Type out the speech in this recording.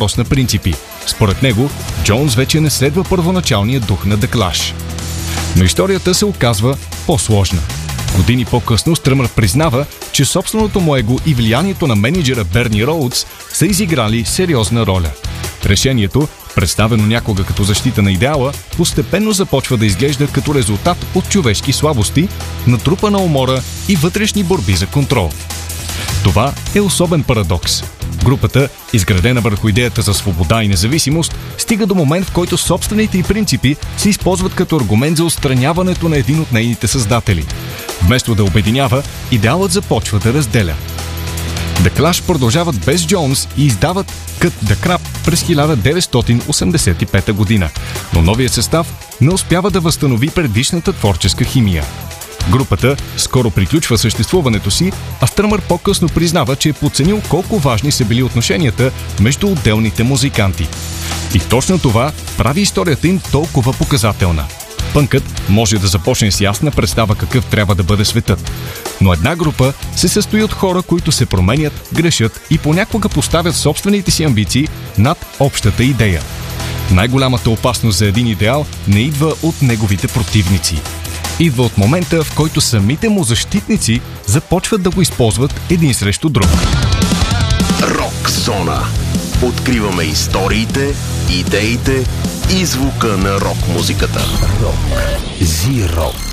въпрос на принципи. Според него, Джонс вече не следва първоначалния дух на The Clash. Но историята се оказва по-сложна. Години по-късно Стръмър признава, че собственото му его и влиянието на мениджъра Берни Роудс са изиграли сериозна роля. Решението, представено някога като защита на идеала, постепенно започва да изглежда като резултат от човешки слабости, натрупана умора и вътрешни борби за контрол. Това е особен парадокс. Групата, изградена върху идеята за свобода и независимост, стига до момент, в който собствените й принципи се използват като аргумент за отстраняването на един от нейните създатели. Вместо да обединява, идеалът започва да разделя. The Clash продължават без Джонс и издават Cut the Crap през 1985 година, но новият състав не успява да възстанови предишната творческа химия. Групата скоро приключва съществуването си, а Стръмър по-късно признава, че е подценил колко важни са били отношенията между отделните музиканти. И точно това прави историята им толкова показателна. Пънкът може да започне с ясна представа какъв трябва да бъде светът. Но една група се състои от хора, които се променят, грешат и понякога поставят собствените си амбиции над общата идея. Най-голямата опасност за един идеал не идва от неговите противници. Идва от момента, в който самите му защитници започват да го използват един срещу друг. Рок Зона. Откриваме историите, идеите и звука на рок музиката. Рок. Зи-рок.